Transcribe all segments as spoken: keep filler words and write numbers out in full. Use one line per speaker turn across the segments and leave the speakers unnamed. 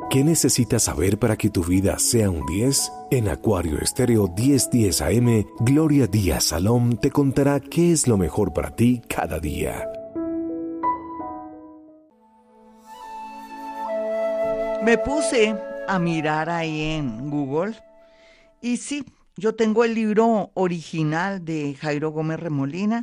¿Qué necesitas saber para que tu vida sea un diez? En Acuario Estéreo diez diez A M, Gloria Díaz Salom te contará qué es lo mejor para ti cada día.
Me puse a mirar ahí en Google y sí, yo tengo el libro original de Jairo Gómez Remolina,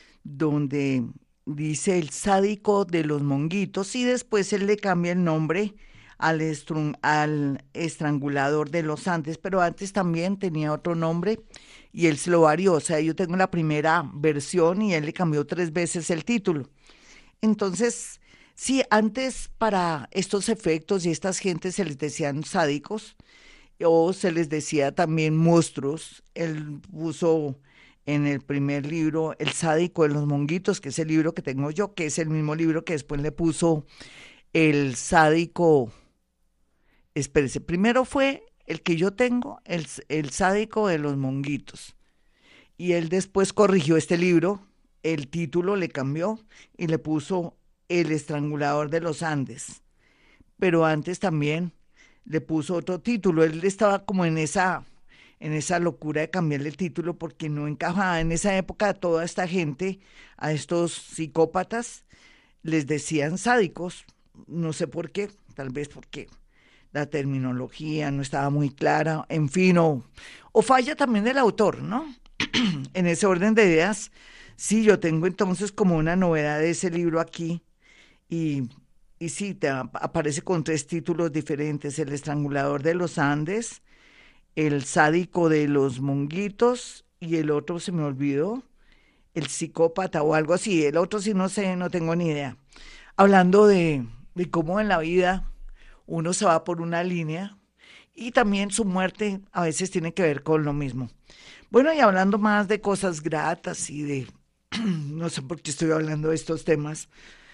donde dice el sádico de los monguitos y después él le cambia el nombre al, estrun- al estrangulador de los Andes, pero antes también tenía otro nombre y él se lo varió, o sea, yo tengo la primera versión y él le cambió tres veces el título. Entonces, sí, antes para estos efectos y estas gentes se les decían sádicos o se les decía también monstruos. Él puso en el primer libro El sádico de los monguitos, que es el libro que tengo yo, que es el mismo libro que después le puso el sádico. Espérese, primero fue el que yo tengo, el, el sádico de los monguitos. Y él después corrigió este libro, el título le cambió y le puso El estrangulador de los Andes. Pero antes también le puso otro título. Él estaba como en esa, en esa locura de cambiarle el título porque no encajaba en esa época. A toda esta gente, a estos psicópatas, les decían sádicos. No sé por qué, tal vez porque la terminología no estaba muy clara, en fin, o, o falla también del autor, ¿no? En ese orden de ideas, sí, yo tengo entonces como una novedad de ese libro aquí y, y sí, te ap- aparece con tres títulos diferentes: El estrangulador de los Andes, El sádico de los monguitos y el otro se me olvidó, El psicópata o algo así. El otro sí no sé, no tengo ni idea. Hablando de, de cómo en la vida uno se va por una línea y también su muerte a veces tiene que ver con lo mismo. Bueno, y hablando más de cosas gratas y de, no sé por qué estoy hablando de estos temas,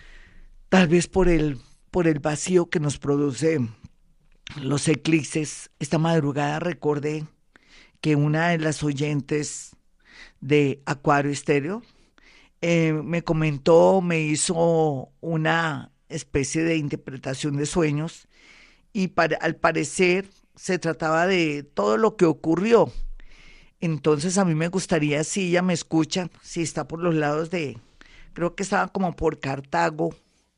tal vez por el, por el vacío que nos produce los eclipses. Esta madrugada recordé que una de las oyentes de Acuario Estéreo eh, me comentó, me hizo una especie de interpretación de sueños y para- al parecer se trataba de todo lo que ocurrió. Entonces a mí me gustaría, si ella me escucha, si está por los lados de, creo que estaba como por Cartago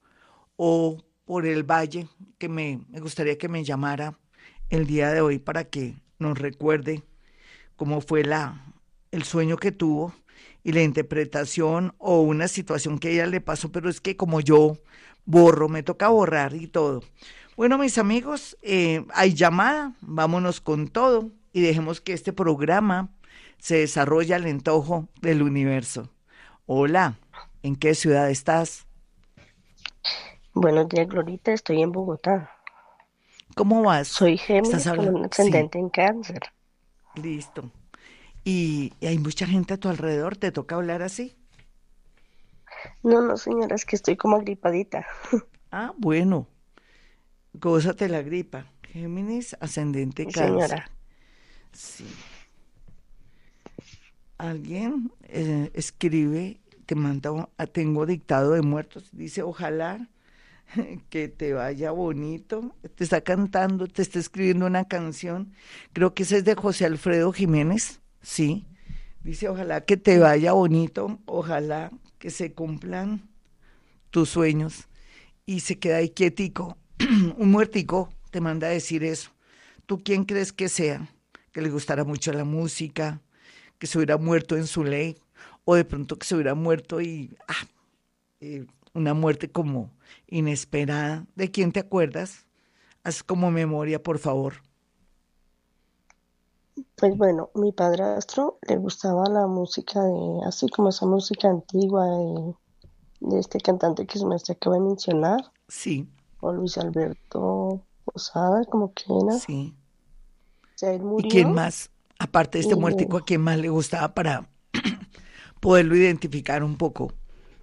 o por el Valle, que me, me gustaría que me llamara el día de hoy para que nos recuerde cómo fue la, el sueño que tuvo y la interpretación o una situación que a ella le pasó, pero es que como yo borro, me toca borrar y todo. Bueno, mis amigos, eh, hay llamada, vámonos con todo y dejemos que este programa se desarrolle al antojo del universo. Hola, ¿en qué ciudad estás?
Buenos días, Glorita. Estoy en Bogotá.
¿Cómo vas?
Soy
¿Estás
Géminis con
hablando?
un
Sí,
ascendente en Cáncer.
listo. Y, y hay mucha gente a tu alrededor, ¿te toca hablar así?
No, no, señora, es que estoy como agripadita.
Ah, bueno, gózate la gripa. Géminis, ascendente
Sí,
cáncer.
señora.
Sí. Alguien eh, escribe, te manda, un- ah, tengo dictado de muertos, dice, ojalá que te vaya bonito. Te está cantando, te está escribiendo una canción. Creo que ese es de José Alfredo Jiménez, sí. Dice, ojalá que te vaya bonito, ojalá que se cumplan tus sueños. Y se queda ahí quietico. Un muertico te manda a decir eso. ¿Tú quién crees que sea? Que le gustara mucho la música, que se hubiera muerto en su ley, o de pronto que se hubiera muerto y ah, eh, una muerte como inesperada. ¿De quién te acuerdas? Haz como memoria, por favor.
Pues bueno, mi padrastro le gustaba la música de, así como esa música antigua de, de este cantante que se me acaba de mencionar,
Sí,
o Luis Alberto Posada, como que era. O
sí.
sea, él
¿Y quién
murió
más, aparte de
y
este
le,
muertico, a quién más le gustaba para poderlo identificar un poco?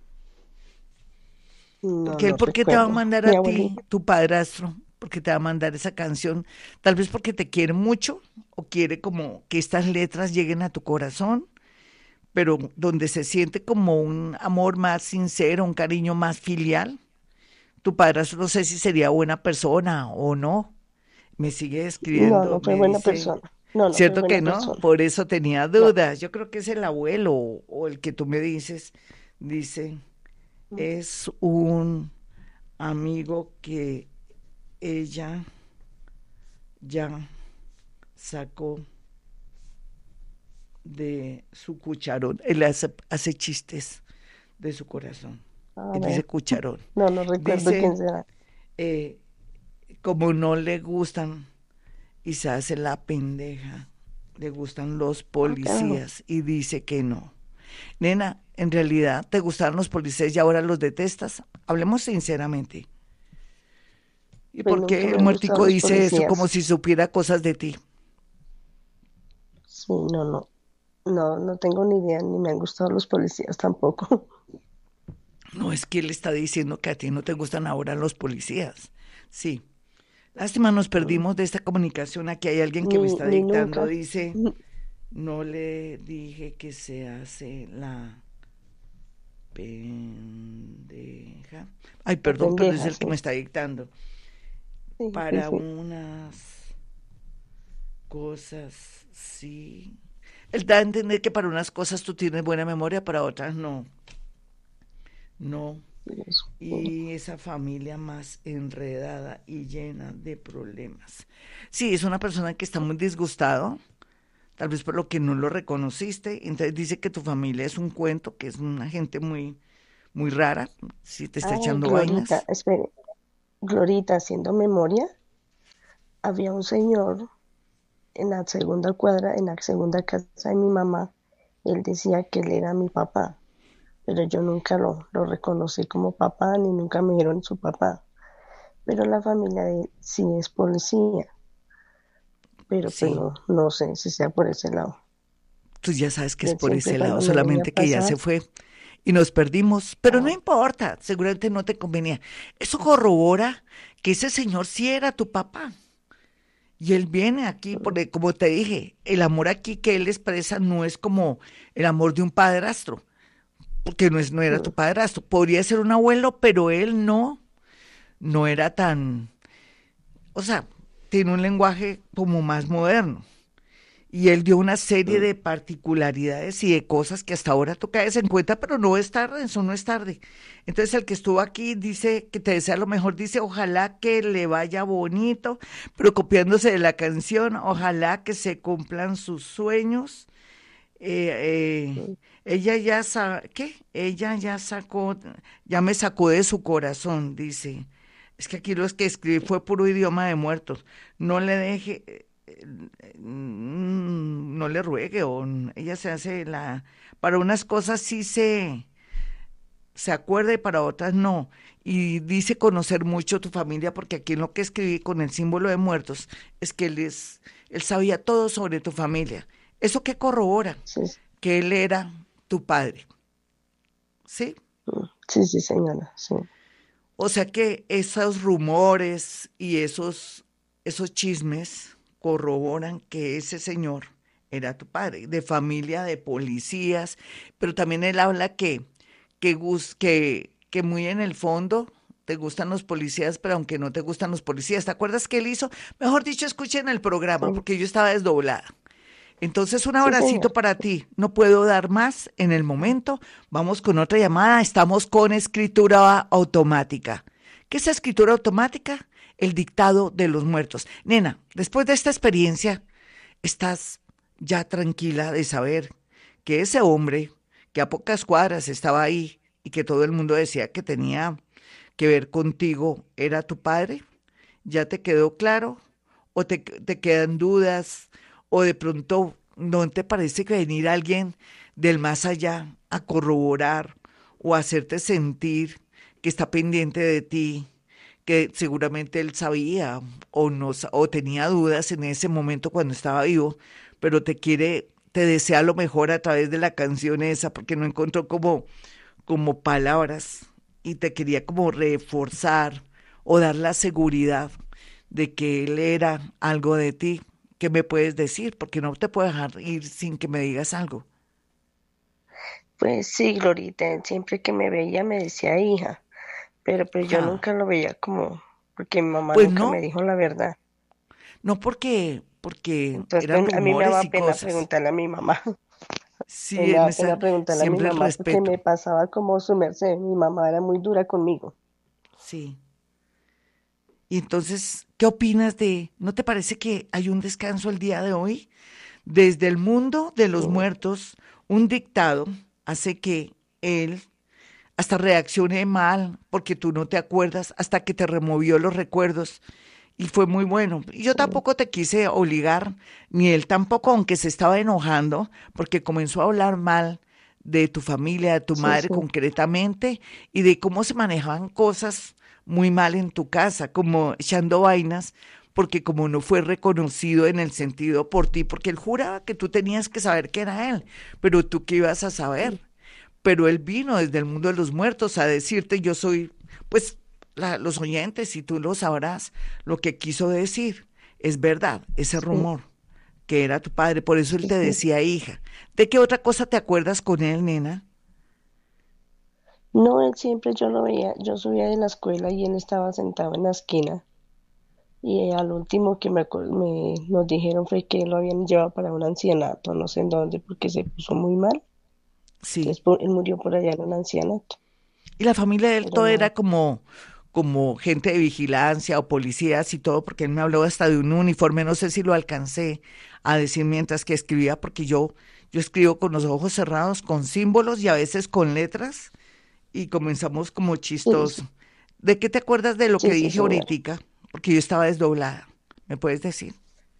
no,
Porque él,
no
¿por qué te va a
recuerdo.
mandar a
Mi
ti,
abuelita.
tu padrastro? ¿Por qué te va a mandar esa canción? Tal vez porque te quiere mucho o quiere como que estas letras lleguen a tu corazón, pero donde se siente como un amor más sincero, un cariño más filial. Tu padrastro no sé si sería buena persona o no. Me sigue
No,
escribiendo,
no fue
me
buena
dice,
persona. No, no fue
¿cierto
buena
que no?
persona.
Por eso tenía
No.
dudas. Yo creo que es el abuelo o, o el que tú me dices. Dice,
Mm.
es un amigo que ella ya sacó de su cucharón. Él hace, hace chistes de su corazón.
A
Él
ver,
dice cucharón.
no, no recuerdo
Dice,
quién será.
eh, como no le gustan y se hace la pendeja, le gustan los
Ah, carajo.
policías y dice que no. Nena, ¿en realidad te gustaron los policías y ahora los detestas? Hablemos sinceramente. ¿Y
Pues
por
nunca
qué
me
el
han gustado
muertico
los
dice eso como
policías.
si supiera cosas de ti?
Sí, no, no. No, no tengo ni idea, ni me han gustado los policías tampoco.
No, es que él está diciendo que a ti no te gustan ahora los policías. Sí. Lástima, nos perdimos de esta comunicación. Aquí hay alguien que
Ni,
me está
ni
dictando.
nunca.
Dice, no le dije que se hace la pendeja. Ay,
La
perdón, pero es
pendeja,
el que
sí.
me está dictando.
Sí, sí,
Para
sí.
unas cosas, sí. Él da a entender que para unas cosas tú tienes buena memoria, para otras no. No.
Eso, sí.
Y esa familia más enredada y llena de problemas. Sí, es una persona que está muy disgustado, tal vez por lo que no lo reconociste. Entonces dice que tu familia es un cuento, que es una gente muy, muy rara, si te está
Ay,
echando
Glorita,
vainas.
espere. Glorita, haciendo memoria, había un señor en la segunda cuadra, en la segunda casa de mi mamá. Él decía que él era mi papá, pero yo nunca lo, lo reconocí como papá, ni nunca me dieron su papá. Pero la familia de él sí es policía, pero pues
Sí,
no, no sé si sea por ese lado.
tú ya sabes que
Y
es
él
por
siempre
ese lado,
cuando me veía
solamente que ya
pasar,
se fue y nos perdimos, pero no
ah,
importa, seguramente no te convenía. Eso corrobora que ese señor sí era tu papá. Y él viene aquí,
mm,
porque como te dije, el amor aquí que él expresa no es como el amor de un padrastro, porque no, es, no era tu
mm,
padrastro. Podría ser un abuelo, pero él no, no era tan, o sea, tiene un lenguaje como más moderno. Y él dio una serie
mm.
de particularidades y de cosas que hasta ahora tú caes en cuenta, pero no es tarde, eso no es tarde. Entonces el que estuvo aquí dice que te desea lo mejor, dice ojalá que le vaya bonito, pero copiándose de la canción, ojalá que se cumplan sus sueños. Eh, eh,
mm.
ella ya sa ¿qué? Ella ya sacó, ya me sacó de su corazón, dice. Es que aquí lo que escribí fue puro idioma de muertos. No le deje, eh, eh, mm, no le ruegue, o n- ella se hace la, para unas cosas sí se, se acuerda y para otras no. Y dice conocer mucho tu familia, porque aquí en lo que escribí con el símbolo de muertos es que él es, él sabía todo sobre tu familia. ¿Eso qué corrobora?
Sí,
Que él era tu padre, ¿sí?
mm, sí, sí, señora, sí.
O sea que esos rumores y esos, esos chismes corroboran que ese señor era tu padre, de familia, de policías, pero también él habla que, que, gus- que, que muy en el fondo te gustan los policías, pero aunque no te gustan los policías, ¿te acuerdas que él hizo? Mejor dicho, escuchen el programa,
Sí,
porque yo estaba desdoblada. Entonces, un
sí, señor.
abracito para ti. No puedo dar más en el momento. Vamos con otra llamada. Estamos con escritura automática. ¿Qué es escritura automática? El dictado de los muertos. Nena, después de esta experiencia, estás ya tranquila de saber que ese hombre, que a pocas cuadras estaba ahí y que todo el mundo decía que tenía que ver contigo, era tu padre. ¿Ya te quedó claro? ¿O te, te quedan dudas? ¿O de pronto no te parece que venir alguien del más allá a corroborar o a hacerte sentir que está pendiente de ti, que seguramente él sabía o, no, sa- o tenía dudas en ese momento cuando estaba vivo, pero te quiere, te desea lo mejor a través de la canción esa, porque no encontró como, como palabras y te quería como reforzar o dar la seguridad de que él era algo de ti? ¿Qué me puedes decir? Porque no te puedo dejar ir sin que me digas algo.
Pues sí, Glorita, él siempre que me veía me decía hija, pero pues yo
Ja,
nunca lo veía como, porque mi mamá
pues
nunca me
no,
dijo la verdad.
No porque, porque
Entonces,
eran
pues, a mí me
rumores
daba
y
pena
cosas.
preguntarle a mi mamá. A mí
Sí,
me
en
daba pena
esa,
preguntarle a mi
siempre el
mamá porque
respeto.
me pasaba como su merced. Mi mamá era muy dura conmigo.
Sí. Y entonces, ¿qué opinas de, no te parece que hay un descanso el día de hoy? Desde el mundo de
Sí,
los muertos, un dictado hace que él hasta reaccione mal porque tú no te acuerdas, hasta que te removió los recuerdos. Y fue muy bueno. Y yo
sí,
tampoco te quise obligar, ni él tampoco, aunque se estaba enojando, porque comenzó a hablar mal de tu familia, de tu
sí,
madre
sí,
concretamente, y de cómo se manejaban cosas muy mal en tu casa, como echando vainas, porque como no fue reconocido en el sentido por ti, porque él juraba que tú tenías que saber que era él, pero tú qué ibas a saber.
sí,
Pero él vino desde el mundo de los muertos a decirte, yo soy, pues la- los oyentes, y tú lo sabrás, lo que quiso decir. Es verdad, ese
sí,
rumor, que era tu padre, por eso él
sí,
te
sí.
decía hija. ¿De qué otra cosa te acuerdas con él, nena?
No, él siempre yo lo veía, yo subía de la escuela y él estaba sentado en la esquina. Y al último que me, acu- me- nos dijeron fue que lo habían llevado para un ancianato, no sé en dónde, porque se puso muy mal.
Sí.
Entonces pu- él murió por allá en un ancianato.
Y la familia de él
Pero
todo
no,
era como, como gente de vigilancia o policías y todo, porque él me habló hasta de un uniforme, no sé si lo alcancé a decir mientras que escribía, porque yo, yo escribo con los ojos cerrados, con símbolos y a veces con letras, y comenzamos como
sí, sí,
chistoso. ¿De qué te acuerdas de lo que
sí, sí,
dije
señora.
ahorita? Porque yo estaba desdoblada. ¿Me puedes decir?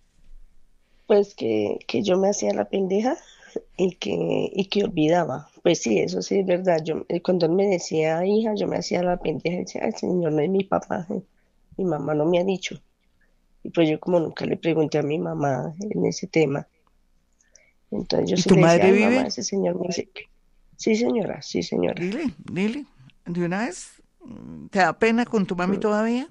Pues que, que yo me hacía la pendeja y que, y que olvidaba. Pues sí, eso sí es verdad. Yo, eh, cuando él me decía hija, yo me hacía la pendeja y decía, el señor no es mi papá, eh, mi mamá no me ha dicho. Y pues yo como nunca le pregunté a mi mamá en ese tema, entonces yo
¿Y
sí
tu
le decía,
madre
ay mamá,
vive?
ese señor me dice, sí señora, sí señora.
Dile, dile. ¿De una vez? ¿Te da pena con tu mami
Mm,
todavía?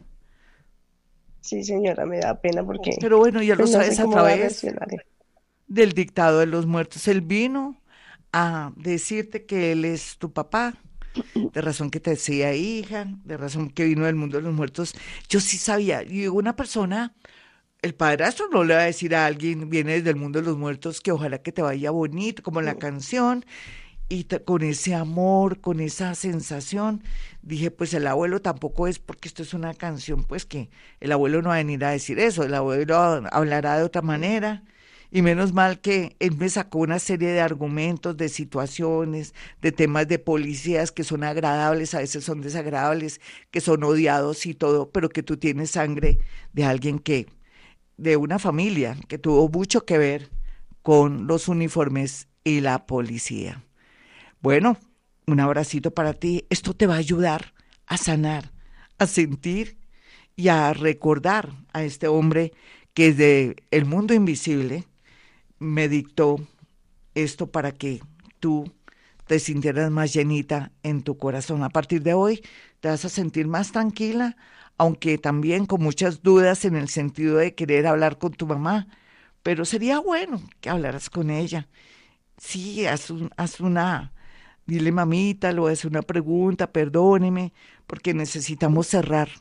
sí señora, me da pena porque
Pero bueno, ya lo
pues no sé
sabes a
cómo va a
través
reaccionar.
del dictado de los muertos. Él vino a decirte que él es tu papá, de razón que te decía hija, de razón que vino del mundo de los muertos. Yo sí sabía, y una persona, el padrastro no le va a decir a alguien, viene desde el mundo de los muertos, que ojalá que te vaya bonito, como la canción, y te- con ese amor, con esa sensación, dije, pues el abuelo tampoco es, porque esto es una canción, pues que el abuelo no va a venir a decir eso, el abuelo hablará de otra manera. Y menos mal que él me sacó una serie de argumentos, de situaciones, de temas de policías que son agradables, a veces son desagradables, que son odiados y todo, pero que tú tienes sangre de alguien que, de una familia que tuvo mucho que ver con los uniformes y la policía. Bueno, un abracito para ti. Esto te va a ayudar a sanar, a sentir y a recordar a este hombre que desde el mundo invisible me dictó esto para que tú te sintieras más llenita en tu corazón. A partir de hoy te vas a sentir más tranquila, aunque también con muchas dudas en el sentido de querer hablar con tu mamá, pero sería bueno que hablaras con ella. Sí, haz, un, haz una, dile mamita, le voy a hacer una pregunta, perdóneme, porque necesitamos cerrar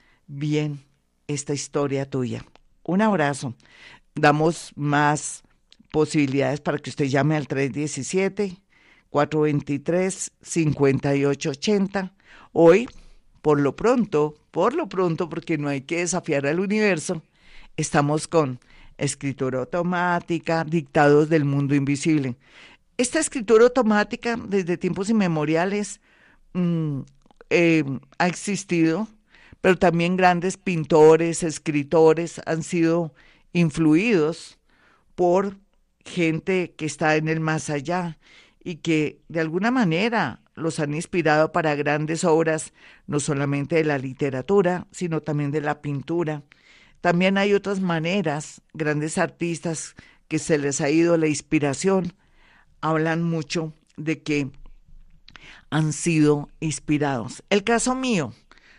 bien esta historia tuya. Un abrazo. Damos más posibilidades para que usted llame al tres uno siete, cuatro dos tres, cinco ocho ocho cero. Hoy, por lo pronto, por lo pronto, porque no hay que desafiar al universo, estamos con escritura automática, dictados del mundo invisible. Esta escritura automática, desde tiempos inmemoriales, mm, eh, ha existido, pero también grandes pintores, escritores han sido influidos por gente que está en el más allá y que de alguna manera los han inspirado para grandes obras, no solamente de la literatura, sino también de la pintura. También hay otras maneras, grandes artistas que se les ha ido la inspiración, hablan mucho de que han sido inspirados. El caso mío,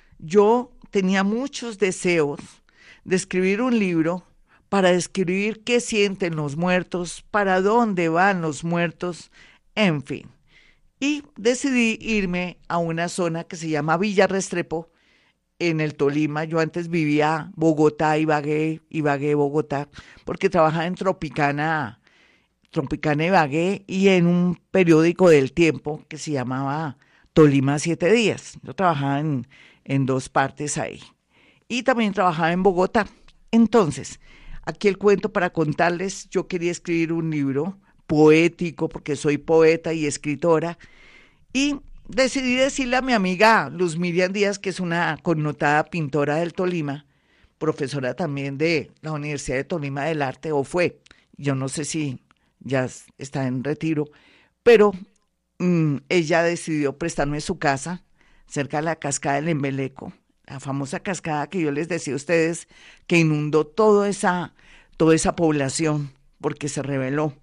yo tenía muchos deseos de escribir un libro para describir qué sienten los muertos, para dónde van los muertos, en fin. Y decidí irme a una zona que se llama Villa Restrepo, en el Tolima. Yo antes vivía Bogotá, Ibagué, Ibagué, Bogotá, porque trabajaba en Tropicana, Tropicana Ibagué y en un periódico del tiempo que se llamaba Tolima Siete Días. Yo trabajaba en, en dos partes ahí. Y también trabajaba en Bogotá. Entonces, aquí el cuento para contarles, yo quería escribir un libro poético, porque soy poeta y escritora, y decidí decirle a mi amiga Luz Miriam Díaz, que es una connotada pintora del Tolima, profesora también de la Universidad de Tolima del Arte, o fue, yo no sé si ya está en retiro, pero mmm, ella decidió prestarme su casa cerca de la cascada del Embeleco, la famosa cascada que yo les decía a ustedes que inundó toda esa, toda esa población porque se rebeló.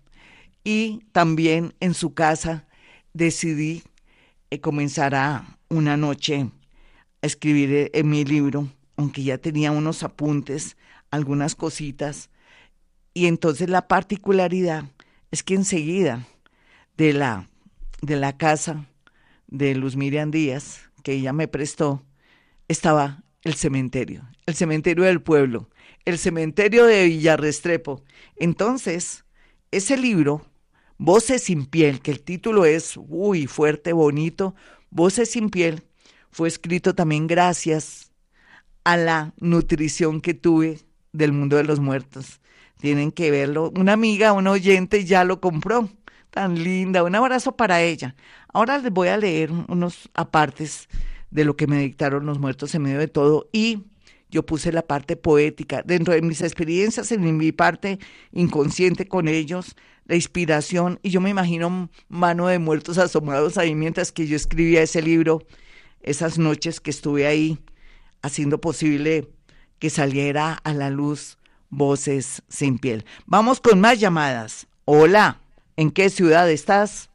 Y también en su casa decidí eh, comenzar a una noche a escribir eh, en mi libro, aunque ya tenía unos apuntes, algunas cositas. Y entonces la particularidad es que enseguida de la, de la casa de Luz Miriam Díaz, que ella me prestó, estaba el cementerio, el cementerio del pueblo, el cementerio de Villarrestrepo. Entonces, ese libro, Voces sin piel, que el título es, uy, fuerte, bonito, Voces sin piel, fue escrito también gracias a la nutrición que tuve del mundo de los muertos. Tienen que verlo. Una amiga, una oyente ya lo compró. Tan linda. Un abrazo para ella. Ahora les voy a leer unos apartes de lo que me dictaron los muertos en medio de todo, y yo puse la parte poética dentro de mis experiencias, en mi parte inconsciente con ellos, la inspiración, y yo me imagino mano de muertos asomados ahí mientras que yo escribía ese libro, esas noches que estuve ahí haciendo posible que saliera a la luz Voces sin piel. Vamos con más llamadas. Hola, ¿en qué ciudad estás?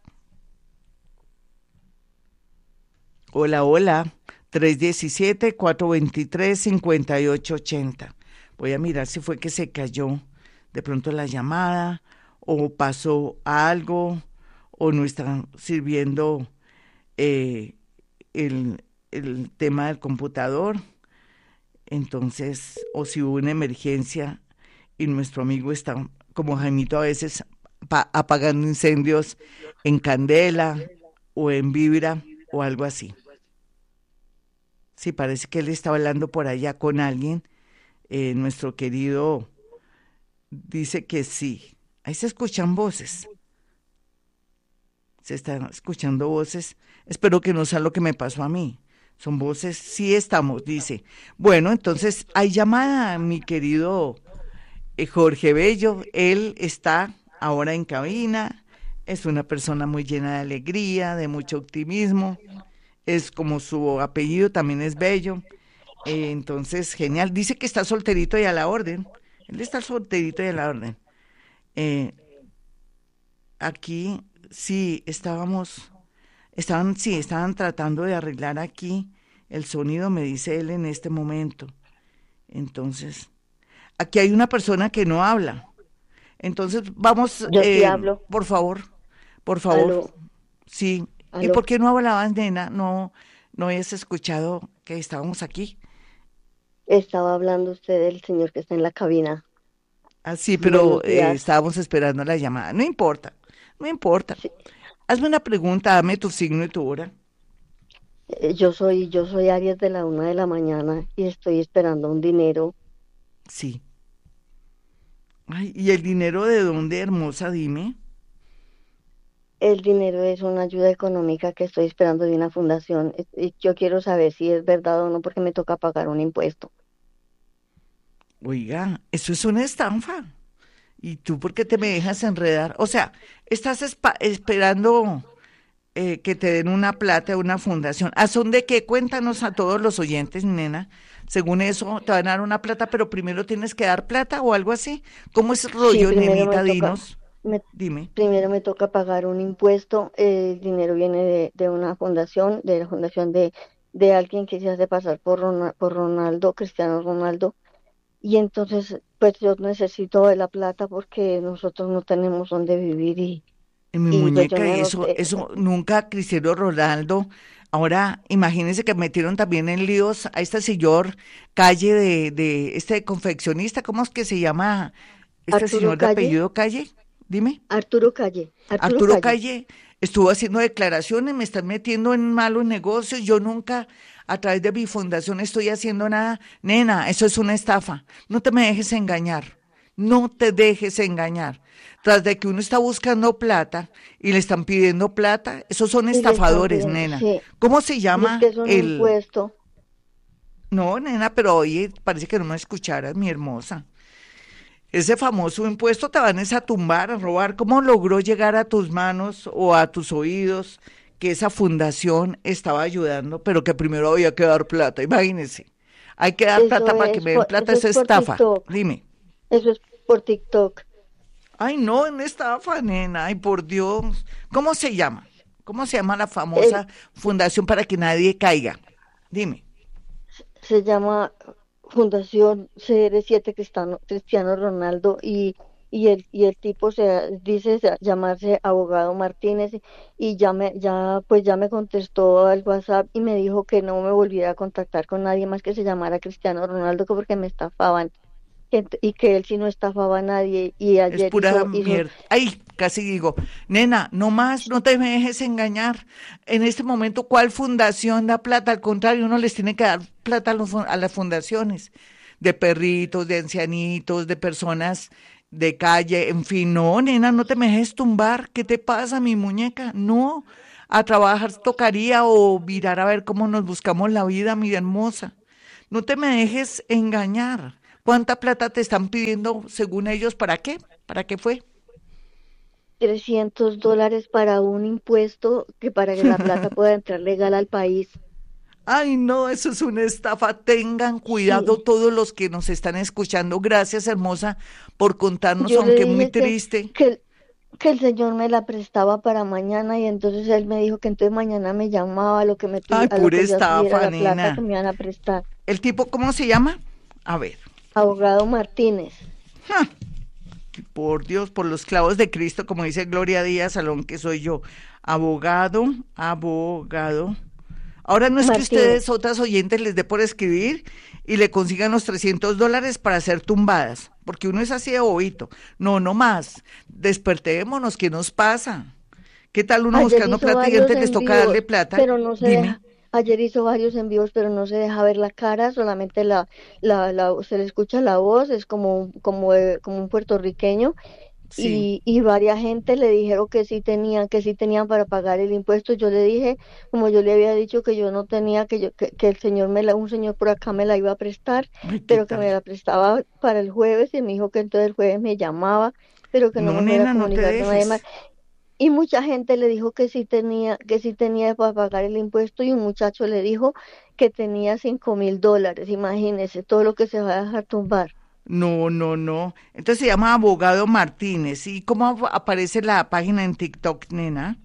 Hola, hola, tres uno siete, cuatro dos tres, cinco ocho ocho cero. Voy a mirar si fue que se cayó de pronto la llamada, o pasó algo, o no están sirviendo eh, el, el tema del computador. Entonces, o si hubo una emergencia y nuestro amigo está, como Jaimito, a veces pa- apagando incendios en candela o en vibra o algo así. Sí, parece que él está hablando por allá con alguien. Eh, nuestro querido dice que sí. Ahí se escuchan voces. Se están escuchando voces. Espero que no sea lo que me pasó a mí. Son voces, sí estamos, dice. Bueno, entonces hay llamada, mi querido eh, Jorge Bello. Él está ahora en cabina. Es una persona muy llena de alegría, de mucho optimismo. Es como su apellido también es Bello. Eh, entonces, genial. Dice que está solterito y a la orden. Él está solterito y a la orden. Eh, aquí sí estábamos, estaban, sí, estaban tratando de arreglar aquí el sonido, me dice él en este momento. Entonces, aquí hay una persona que no habla. Entonces, vamos,
Yo sí
eh,
hablo.
por favor, por favor,
Aló,
sí. ¿Y
aló.
por qué no hablabas, nena? No, no habías escuchado que estábamos aquí.
Estaba hablando usted del señor que está en la cabina.
Ah, sí, pero
Buenos
eh,
días.
estábamos esperando la llamada. No importa, no importa.
Sí,
Hazme una pregunta, dame tu signo y tu hora.
eh, yo soy, yo soy Aries de la una de la mañana y estoy esperando un dinero.
Sí. Ay, ¿y el dinero de dónde, hermosa? Dime.
El dinero es una ayuda económica que estoy esperando de una fundación. Eh, Y yo quiero saber si es verdad o no porque me toca pagar un impuesto.
Oiga, eso es una estafa. ¿Y tú por qué te me dejas enredar? O sea, estás espa- esperando eh, que te den una plata, una fundación. ¿A son de qué? Cuéntanos a todos los oyentes, nena. Según eso, te van a dar una plata, pero primero tienes que dar plata o algo así. ¿Cómo es el
Sí,
rollo,
primero me
nenita?
toca,
Dinos.
me-
Dime.
primero me toca pagar un impuesto. Eh, el dinero viene de, de una fundación, de la fundación de, de alguien que se hace pasar por, Rona- por Ronaldo, Cristiano Ronaldo. Y entonces, pues yo necesito de la plata porque nosotros no tenemos dónde vivir y,
En mi
y pues yo
muñeca,
me
y eso,
anoté.
eso nunca Cristiano Ronaldo Ahora, imagínense que metieron también en líos a este señor Calle de, de este confeccionista, ¿cómo es que se llama este
Arturo
señor de
Calle,
apellido Calle? Dime.
Arturo Calle, Arturo
Arturo
Calle.
Calle estuvo haciendo declaraciones, me están metiendo en malos negocios, yo nunca a través de mi fundación estoy haciendo nada. Nena, eso es una estafa. No te me dejes engañar, no te dejes engañar. Tras de que uno está buscando plata y le están pidiendo plata, esos son
Y le están
estafadores,
pidiendo,
nena.
sí.
¿Cómo se
Y es
llama
que es un
el...?
impuesto.
No, nena, pero oye, parece que no me escucharas, mi hermosa. Ese famoso impuesto te van es a tumbar, a robar. ¿Cómo logró llegar a tus manos o a tus oídos que esa fundación estaba ayudando, pero que primero había que dar plata? Imagínense. Hay que dar
Eso
plata para que
es
me den
por,
plata,
eso
eso
es
es
por
estafa.
TikTok.
Dime.
Eso es por TikTok.
Ay, no, no estafa, nena. Ay, por Dios. ¿Cómo se llama? ¿Cómo se llama la
El,
famosa fundación para que nadie caiga? Dime.
Se llama Fundación C R siete Cristiano, Cristiano Ronaldo y, y el y el tipo se dice se- llamarse Abogado Martínez y ya me ya pues ya me contestó al WhatsApp y me dijo que no me volviera a contactar con nadie más que se llamara Cristiano Ronaldo que porque me estafaban que ent- y que él sí no estafaba a nadie y
Es
ayer
pura
hizo hizo
mierda. Ay, casi digo, nena, no más, no te me dejes engañar. En este momento, ¿cuál fundación da plata? Al contrario, uno les tiene que dar plata a, los fun- a las fundaciones de perritos, de ancianitos, de personas de calle, en fin, no, nena, no te me dejes tumbar. ¿Qué te pasa, mi muñeca? No, a trabajar tocaría o mirar a ver cómo nos buscamos la vida, mi hermosa. No te me dejes engañar. ¿Cuánta plata te están pidiendo según ellos? ¿Para qué? ¿Para qué fue?
trescientos dólares para un impuesto que para que la plata pueda entrar legal al país.
Ay, no, eso es una estafa. Tengan cuidado
Sí,
todos los que nos están escuchando. Gracias, hermosa, por contarnos,
yo le
aunque muy
dije que,
triste.
que, el- que el señor me la prestaba para mañana y entonces él me dijo que entonces mañana me llamaba a lo que me
Ay,
tuvi- a lo
pura
que ya tuviera
estafa,
la plata que
nena.
me iban a prestar.
¿El tipo cómo se llama? A ver.
Abogado Martínez.
Ja, por Dios, por los clavos de Cristo, como dice Gloria Díaz Salón, que soy yo. Abogado, abogado. Ahora no es que
Martínez.
ustedes, otras oyentes, les dé por escribir y le consigan los trescientos dólares para hacer tumbadas, porque uno es así de bobito. No, no más. Despertémonos, ¿qué nos pasa? ¿Qué tal uno
Ayer
buscando
hizo
plata y
varios
antes les
en
toca darle
vivos,
plata?
pero no se
Dime.
deja. Ayer hizo varios en vivos, pero no se deja ver la cara, solamente la, la, la, se le escucha la voz, es como, un- como, de- como un puertorriqueño.
Sí.
Y, y varias gente le dijeron que sí tenían, que sí tenían para pagar el impuesto. Yo le dije, como yo le había dicho que yo no tenía, que yo, que, que el señor me la, un señor por acá me la iba a prestar,
Ay, ¿qué
pero que
tal?
me la prestaba para el jueves y me dijo que entonces el jueves me llamaba, pero que no
No,
me fuera a
nena, no te
comunicar con nadie más.
dejes.
Y mucha gente le dijo que sí tenía, que sí tenía para pagar el impuesto y un muchacho le dijo que tenía cinco mil dólares. Imagínese todo lo que se va a dejar tumbar.
No, no, no. Entonces se llama Abogado Martínez. ¿Y cómo ap- aparece la página en TikTok, nena?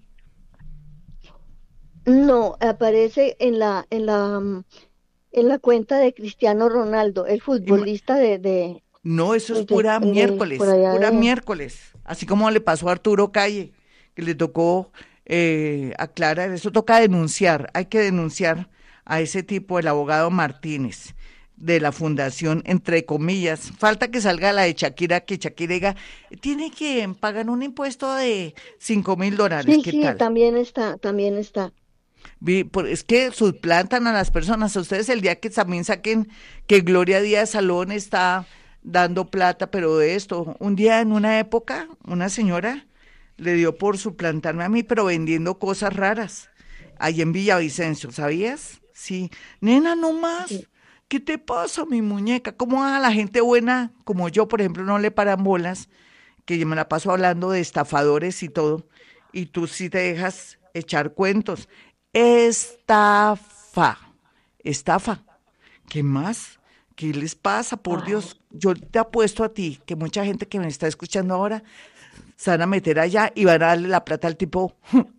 No, aparece en la, en la, mm, en la cuenta de Cristiano Ronaldo, el
Ima-
futbolista de, de,
No, eso es
pues de,
pura
de por
miércoles,
allá
pura
de,
miércoles. Así como le pasó a Arturo Calle, que le tocó eh, aclarar, eso toca denunciar, hay que denunciar a ese tipo, el abogado Martínez, de la fundación, entre comillas. Falta que salga la de Shakira, que Shakira diga, tiene que pagar un impuesto de cinco mil dólares,
sí,
¿qué
sí,
tal?
también está, también está.
Vi- por- Es que suplantan a las personas. A ustedes el día que también saquen que Gloria Díaz Salón está dando plata, pero de esto, un día en una época, una señora le dio por suplantarme a mí, pero vendiendo cosas raras, ahí en Villavicencio, ¿sabías? Sí, nena, no
Sí.
más. ¿Qué te pasa, mi muñeca? ¿Cómo a la gente buena, como yo, por ejemplo, no le paran bolas? Que yo me la paso hablando de estafadores y todo, y tú sí te dejas echar cuentos. Estafa, estafa. ¿Qué más? ¿Qué les pasa? Por
Ay,
Dios, yo te apuesto a ti que mucha gente que me está escuchando ahora se van a meter allá y van a darle la plata al tipo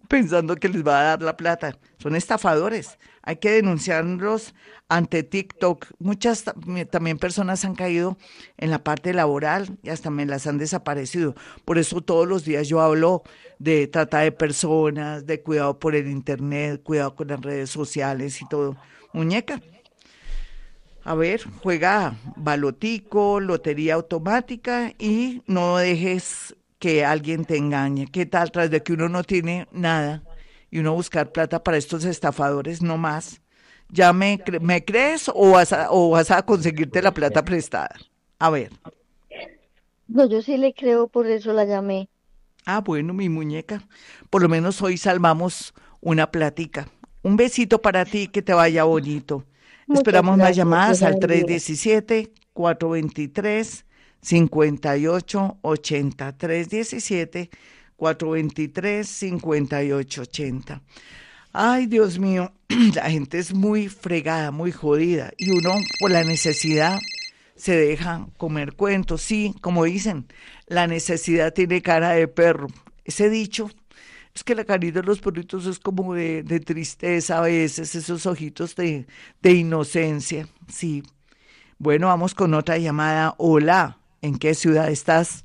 pensando que les va a dar la plata. Son estafadores. Hay que denunciarlos ante TikTok. Muchas ta- me- también personas han caído en la parte laboral y hasta me las han desaparecido. Por eso todos los días yo hablo de trata de personas, de cuidado por el internet, cuidado con las redes sociales y todo. Muñeca, a ver, juega balotico, lotería automática y no dejes que alguien te engañe. ¿Qué tal? Tras de que uno no tiene nada y uno buscar plata para estos estafadores, no más. ¿Ya me, cre- me crees o vas a, o vas a conseguirte la plata prestada? A ver.
No, yo sí le creo, por eso la llamé.
Ah, bueno, mi muñeca. Por lo menos hoy salvamos una platica. Un besito para ti, que te vaya bonito.
Muchas
Esperamos más
gracias, Dios
llamadas
la
al
bendiga.
tres uno siete, cuatro dos tres, cinco ocho ocho cero. tres uno siete, cuatro dos tres, cinco ocho ocho cero. Ay, Dios mío, la gente es muy fregada, muy jodida. Y uno, por la necesidad, se deja comer cuentos. Sí, como dicen, la necesidad tiene cara de perro. Ese dicho es que la carita de los perritos es como de, de tristeza a veces, esos ojitos de, de inocencia. Sí. Bueno, vamos con otra llamada. Hola, ¿en qué ciudad estás?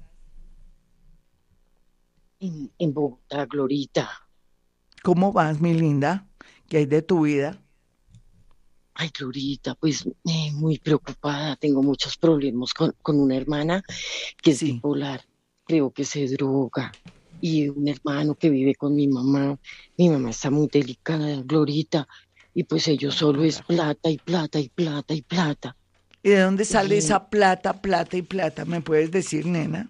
En, en Bogotá, Glorita.
¿Cómo vas, mi linda? ¿Qué hay de tu vida?
Ay, Glorita, pues eh, muy preocupada. Tengo muchos problemas con, con una hermana que es
Sí.
bipolar. Creo que se droga. Y un hermano que vive con mi mamá. Mi mamá está muy delicada, Glorita. Y pues ellos solo es plata y plata y plata y plata.
¿Y de dónde sale
Y,
esa plata, plata y plata? ¿Me puedes decir, nena?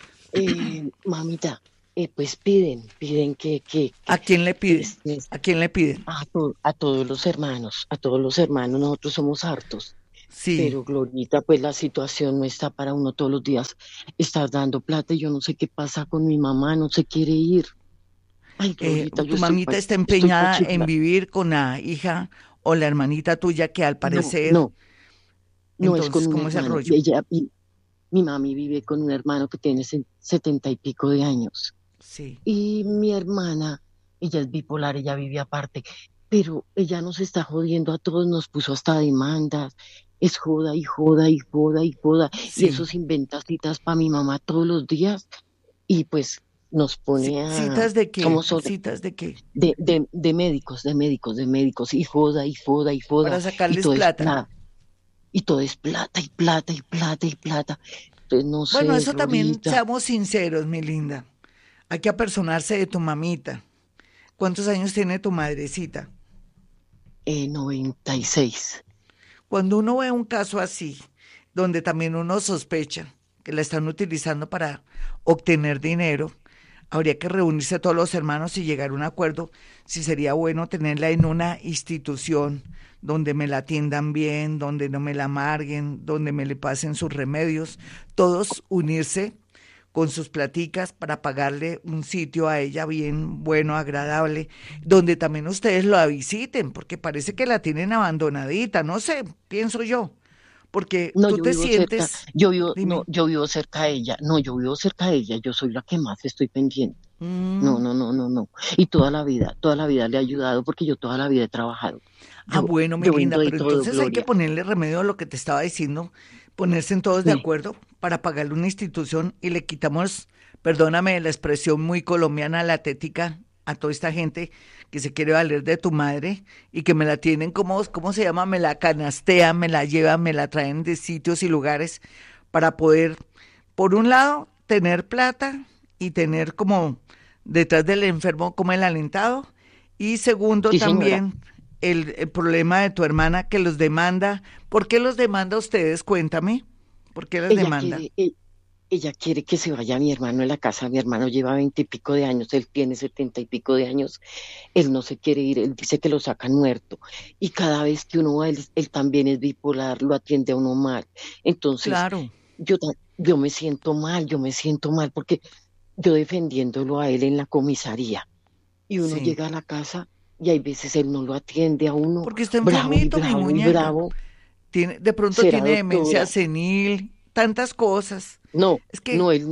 eh, mamita, eh, pues piden, piden que, que,
¿A
que,
quién le
que
piden?
es- es-
¿A quién le piden?
a, to- a todos los hermanos, a todos los hermanos, nosotros somos hartos.
Sí.
Pero Glorita, pues la situación no está para uno todos los días estar dando plata y yo no sé qué pasa con mi mamá, no se quiere ir. Ay,
Eh,
Glorita, yo
¿tu
estoy,
mamita
pa-
está
estoy
empeñada en
pachifla.
vivir con la hija o la hermanita tuya que al
No,
parecer,
no, no es con
entonces,
un
¿cómo es el
hermano.
rollo?
Ella, mi, mi mami vive con un hermano que tiene se- setenta y pico de años.
Sí.
Y mi hermana, ella es bipolar, ella vive aparte, pero ella nos está jodiendo a todos, nos puso hasta demandas, es joda y joda y joda y joda, y
Sí.
esos inventa citas para mi mamá todos los días, y pues nos
Ci-
pone a,
¿Citas de qué?
como son,
¿Citas de qué?
de, de, de médicos, de médicos, de médicos, y joda y joda y joda,
Para
y
sacarles
todo es
plata.
plata, y todo es plata y plata y plata y plata. Entonces no
Bueno,
sé,
eso también,
Glorita,
seamos sinceros, mi linda. Hay que apersonarse de tu mamita. ¿Cuántos años tiene tu madrecita?
eh, noventa y seis.
Cuando uno ve un caso así, donde también uno sospecha que la están utilizando para obtener dinero, habría que reunirse todos los hermanos y llegar a un acuerdo si sería bueno tenerla en una institución donde me la atiendan bien, donde no me la amarguen, donde me le pasen sus remedios, todos unirse con sus platicas para pagarle un sitio a ella bien bueno, agradable, donde también ustedes la visiten, porque parece que la tienen abandonadita, no sé, pienso yo, porque
No,
tú
yo
te
vivo cerca,
sientes,
yo vivo, no,
dime,
yo vivo cerca de ella, no, yo vivo cerca de ella, yo soy la que más estoy pendiente. No,
mm,
no, no, no, no. Y toda la vida, toda la vida le he ayudado porque yo toda la vida he trabajado.
ah,
Yo,
bueno, mi
yo vendo
linda,
de
pero
todo,
entonces hay que
Gloria.
ponerle remedio a lo que te estaba diciendo, ponerse en todos de
Sí,
acuerdo para pagarle una institución y le quitamos, perdóname la expresión muy colombiana, la tética a toda esta gente que se quiere valer de tu madre y que me la tienen como, ¿cómo se llama? Me la canastean, me la llevan, me la traen de sitios y lugares para poder, por un lado, tener plata y tener como detrás del enfermo como el alentado y segundo
sí, señora.
también el, el problema de tu hermana que los demanda. ¿Por qué los demanda a ustedes? Cuéntame. ¿Por qué los
Ella
demanda?
quiere, e- ella quiere que se vaya mi hermano de la casa. Mi hermano lleva veinte y pico de años, él tiene setenta y pico de años. Él no se quiere ir, él dice que lo sacan muerto. Y cada vez que uno va, él, él también es bipolar, lo atiende a uno mal. Entonces,
Claro.
yo, ta- yo me siento mal, yo me siento mal porque yo defendiéndolo a él en la comisaría y uno
Sí.
llega a la casa y hay veces él no lo atiende a uno
Porque está
bravo y
enfermito, mi
bravo y
muñeca.
bravo.
Tiene, de pronto
Será
tiene demencia
doctora.
senil, tantas cosas.
No,
Es que,
no, él no.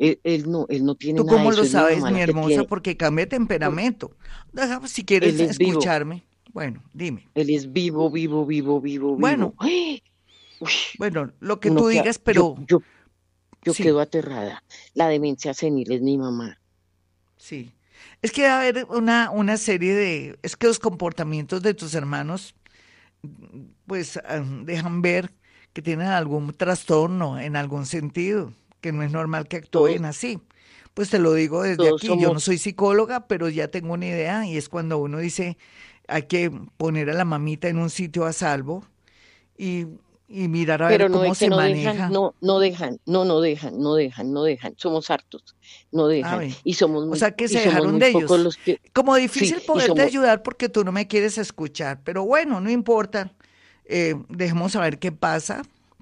Él, él no, él no tiene
¿Tú
nada de
cómo
eso,
lo
es mi
sabes,
mamá
mi
la que
hermosa?
tiene.
Porque cambia de temperamento. Deja, si quieres
Él es vivo,
escucharme. Bueno, dime.
él es vivo, vivo, vivo, vivo,
Bueno,
vivo. ¡Ay! Uy,
bueno, lo que
uno
tú
queda,
digas,
yo,
pero
yo, yo
sí,
quedo aterrada. La demencia senil es mi mamá.
sí. Es que va a haber una, una serie de... Es que los comportamientos de tus hermanos, pues, ah, dejan ver que tienen algún trastorno en algún sentido, que no es normal que
Todos,
actúen así. Pues te lo digo desde
todos
aquí, yo no
somos,
soy psicóloga, pero ya tengo una idea y es cuando uno dice, hay que poner a la mamita en un sitio a salvo y, y mirar a ver
pero no
cómo
es que
se
no dejan,
maneja.
no, no dejan, no, no dejan, no dejan, no dejan. Somos hartos, no
A
dejan.
ver,
Y somos
o
muy,
sea que
y
se
somos
dejaron
muy
de
pocos
ellos.
los que,
Como
sí,
difícil
y
poderte
somos,
ayudar porque tú no me quieres escuchar, pero bueno, no importa. Eh, dejemos saber qué pasa.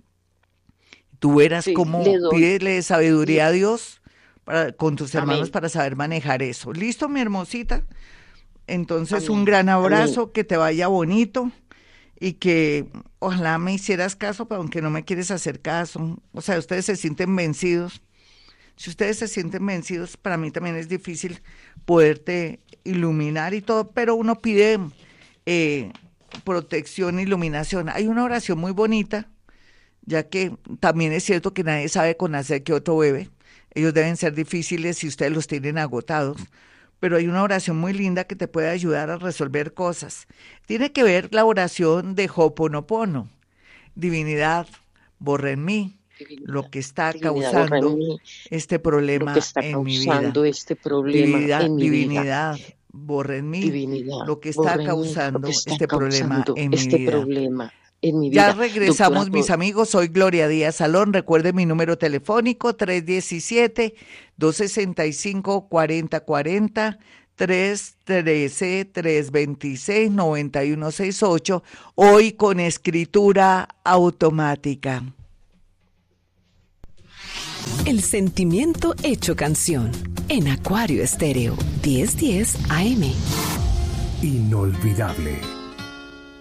Tú verás
sí, le
cómo
doy,
pídele
le-
sabiduría a Dios para, con tus hermanos
amén,
para saber manejar eso. ¿Listo, mi hermosita? Entonces, un
amén,
gran
amén.
abrazo, que te vaya bonito y que ojalá me hicieras caso, pero aunque no me quieres hacer caso. O sea, ustedes se sienten vencidos. Si ustedes se sienten vencidos, para mí también es difícil poderte iluminar y todo, pero uno pide eh, protección, iluminación. Hay una oración muy bonita, ya que también es cierto que nadie sabe con hacer que otro bebe. Ellos deben ser difíciles si ustedes los tienen agotados, pero hay una oración muy linda que te puede ayudar a resolver cosas. Tiene que ver la oración de Ho'oponopono. Divinidad, borra en mí lo
Divinidad,
que está
divinidad, borra en
causando
mí
este
lo que
problema
está
en mi vida.
causando este problema
Divinidad,
en mi vida.
divinidad, borra en mí
Divinidad,
lo que está
borra en mí lo que
causando
está
este problema
causando
en mi
este
vida.
problema en mi
Ya
vida. Doctora,
regresamos, mis
¿puedo?
amigos. Soy Gloria Díaz Salón. Recuerde mi número telefónico tres uno siete, dos seis cinco, cuatro cero cuatro cero, tres uno tres, tres dos seis, nueve uno seis ocho. Hoy con escritura automática.
El sentimiento hecho canción en Acuario Estéreo diez diez A M.
Inolvidable.